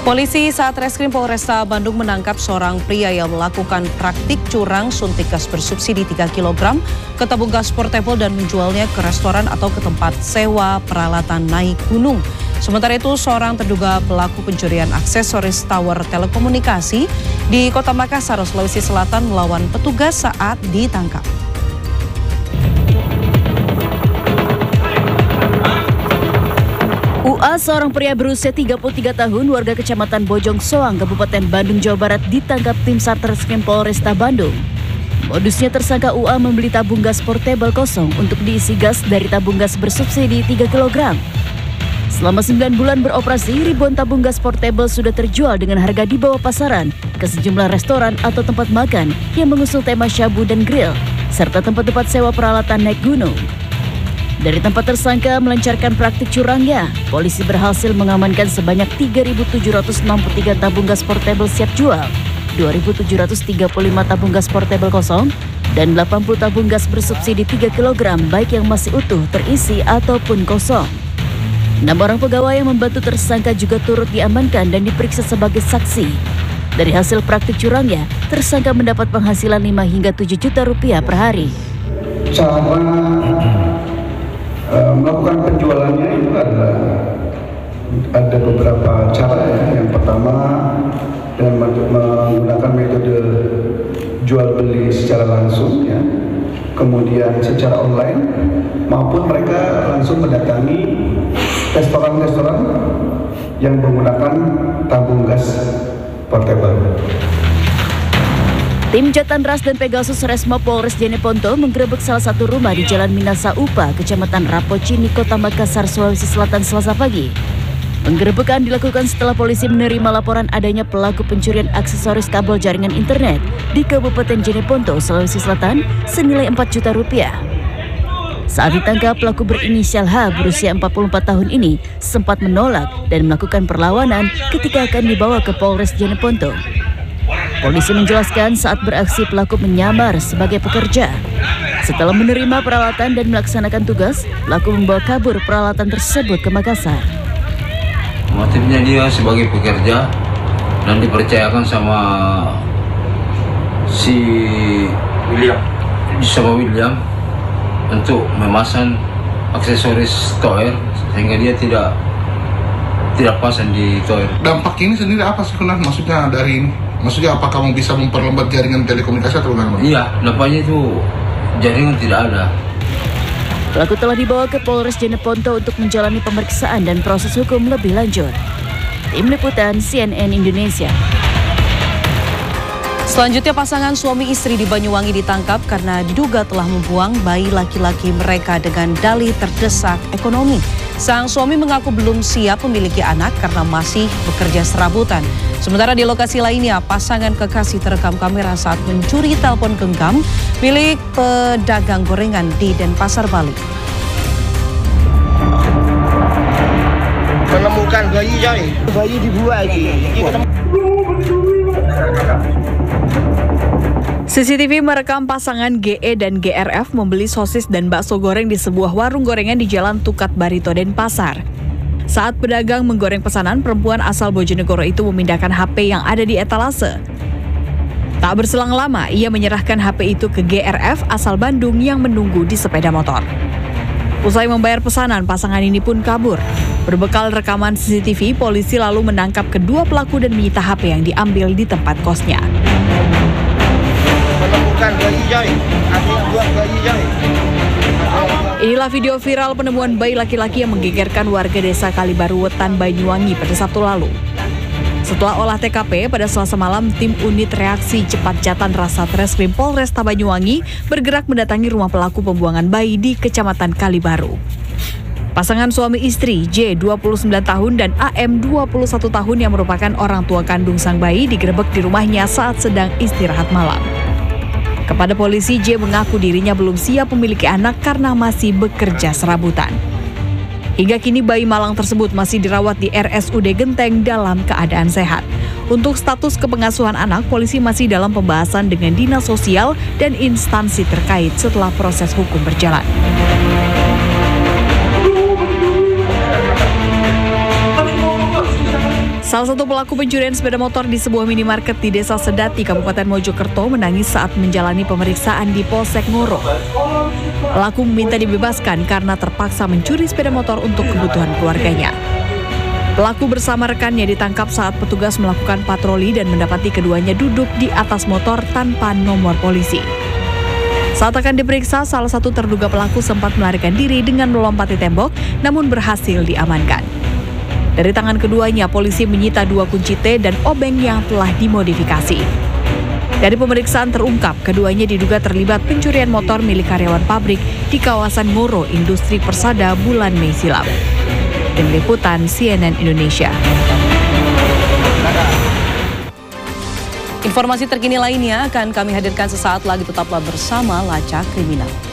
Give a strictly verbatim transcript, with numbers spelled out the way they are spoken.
Polisi Satreskrim Polresta Bandung menangkap seorang pria yang melakukan praktik curang suntik gas bersubsidi tiga kilogram ke tabung gas portable dan menjualnya ke restoran atau ke tempat sewa peralatan naik gunung. Sementara itu, seorang terduga pelaku pencurian aksesoris tower telekomunikasi di Kota Makassar, Sulawesi Selatan melawan petugas saat ditangkap. U A, seorang pria berusia tiga puluh tiga tahun, warga Kecamatan Bojong Soang, Kabupaten Bandung, Jawa Barat, ditangkap tim Satreskrim Polresta Bandung. Modusnya tersangka U A membeli tabung gas portable kosong untuk diisi gas dari tabung gas bersubsidi tiga kilogram. Selama sembilan bulan beroperasi, ribuan tabung gas portable sudah terjual dengan harga di bawah pasaran ke sejumlah restoran atau tempat makan yang mengusung tema shabu dan grill, serta tempat-tempat sewa peralatan naik gunung. Dari tempat tersangka melancarkan praktik curangnya, polisi berhasil mengamankan sebanyak tiga ribu tujuh ratus enam puluh tiga tabung gas portable siap jual, dua ribu tujuh ratus tiga puluh lima tabung gas portable kosong, dan delapan puluh tabung gas bersubsidi tiga kilogram baik yang masih utuh, terisi ataupun kosong. Enam orang pegawai yang membantu tersangka juga turut diamankan dan diperiksa sebagai saksi. Dari hasil praktik curangnya, tersangka mendapat penghasilan lima hingga tujuh juta rupiah per hari. Cara uh, melakukan penjualannya itu ada ada beberapa cara ya. Yang pertama dengan menggunakan metode jual beli secara langsung ya. Kemudian secara online maupun mereka langsung mendatangi restoran-restoran yang menggunakan tabung gas portable. Tim Jatan Ras dan Pegasus Resmo Polres Jeneponto menggerebek salah satu rumah di Jalan Minasa Upa, Kecamatan Rapocini, Kota Makassar, Sulawesi Selatan, Selasa pagi. Penggerebekan dilakukan setelah polisi menerima laporan adanya pelaku pencurian aksesoris kabel jaringan internet di Kabupaten Jeneponto, Sulawesi Selatan senilai empat juta rupiah. Saat ditangkap, pelaku berinisial H berusia empat puluh empat tahun ini sempat menolak dan melakukan perlawanan ketika akan dibawa ke Polres Jeneponto. Polisi menjelaskan saat beraksi pelaku menyamar sebagai pekerja. Setelah menerima peralatan dan melaksanakan tugas, pelaku membawa kabur peralatan tersebut ke Makassar. Motifnya dia sebagai pekerja dan dipercayakan sama si William, sama William untuk memasang aksesoris tower sehingga dia tidak tidak pasang di tower. Dampak ini sendiri apa sih Kunan? Maksudnya dari ini? Maksudnya apa kamu bisa memperlambat jaringan telekomunikasi atau bagaimana? Iya, dampaknya itu jaringan tidak ada. Pelaku telah dibawa ke Polres Jeneponto untuk menjalani pemeriksaan dan proses hukum lebih lanjut. Tim Liputan C N N Indonesia. Selanjutnya, pasangan suami istri di Banyuwangi ditangkap karena diduga telah membuang bayi laki-laki mereka dengan dalih terdesak ekonomi. Sang suami mengaku belum siap memiliki anak karena masih bekerja serabutan. Sementara di lokasi lainnya, pasangan kekasih terekam kamera saat mencuri telepon genggam milik pedagang gorengan di Denpasar, Bali. Menemukan bayi coy, bayi dibuang lagi. C C T V merekam pasangan G E dan G R F membeli sosis dan bakso goreng di sebuah warung gorengan di Jalan Tukat Barito, Denpasar. Saat pedagang menggoreng pesanan, perempuan asal Bojonegoro itu memindahkan H P yang ada di etalase. Tak berselang lama, ia menyerahkan H P itu ke G R F asal Bandung yang menunggu di sepeda motor. Usai membayar pesanan, pasangan ini pun kabur. Berbekal rekaman C C T V, polisi lalu menangkap kedua pelaku dan menyita H P yang diambil di tempat kosnya. Menemukan bayi coy, ada yang buang bayi coy. Inilah video viral penemuan bayi laki-laki yang menggegerkan warga desa Kalibaru, Wetan, Banyuwangi pada Sabtu lalu. Setelah olah T K P pada Selasa malam, tim unit reaksi cepat Jatan Ras Satreskrim Polresta Banyuwangi bergerak mendatangi rumah pelaku pembuangan bayi di Kecamatan Kalibaru. Pasangan suami istri J dua puluh sembilan tahun dan A M dua puluh satu tahun yang merupakan orang tua kandung sang bayi digerebek di rumahnya saat sedang istirahat malam. Kepada polisi, J mengaku dirinya belum siap memiliki anak karena masih bekerja serabutan. Hingga kini bayi malang tersebut masih dirawat di R S U D Genteng dalam keadaan sehat. Untuk status kepengasuhan anak, polisi masih dalam pembahasan dengan dinas sosial dan instansi terkait setelah proses hukum berjalan. Salah satu pelaku pencurian sepeda motor di sebuah minimarket di Desa Sedati, Kabupaten Mojokerto menangis saat menjalani pemeriksaan di Polsek Ngoro. Pelaku meminta dibebaskan karena terpaksa mencuri sepeda motor untuk kebutuhan keluarganya. Pelaku bersama rekannya ditangkap saat petugas melakukan patroli dan mendapati keduanya duduk di atas motor tanpa nomor polisi. Saat akan diperiksa, salah satu terduga pelaku sempat melarikan diri dengan melompati tembok, namun berhasil diamankan. Dari tangan keduanya, polisi menyita dua kunci T dan obeng yang telah dimodifikasi. Dari pemeriksaan terungkap, keduanya diduga terlibat pencurian motor milik karyawan pabrik di kawasan Ngoro, Industri Persada bulan Mei silam. Tim Liputan C N N Indonesia. Informasi terkini lainnya akan kami hadirkan sesaat lagi, tetaplah bersama Lacak Kriminal.